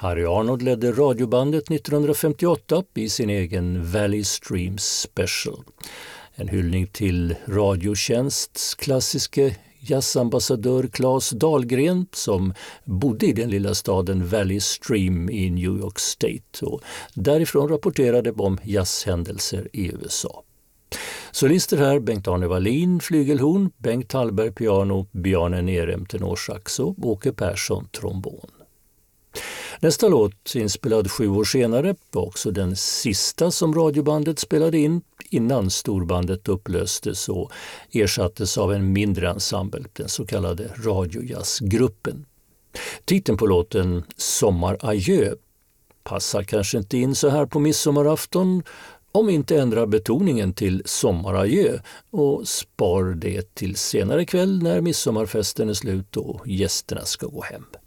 Harry Arnold ledde radiobandet 1958 i sin egen Valley Stream Special. En hyllning till Radiotjänsts klassiske jazzambassadör Claes Dahlgren som bodde i den lilla staden Valley Stream i New York State och därifrån rapporterade om jazzhändelser i USA. Solister här: Bengt-Arne Wallin, flygelhorn, Bengt Hallberg, piano, Bjarne Nerem, tenorsax och Åke Persson, trombon. Nästa låt, inspelad 7 år senare, var också den sista som radiobandet spelade in innan storbandet upplöstes och ersattes av en mindre ensemble, den så kallade radiojazzgruppen. Titeln på låten, Sommaradjö, passar kanske inte in så här på midsommarafton om vi inte ändrar betoningen till sommaradjö och spar det till senare kväll när midsommarfesten är slut och gästerna ska gå hem.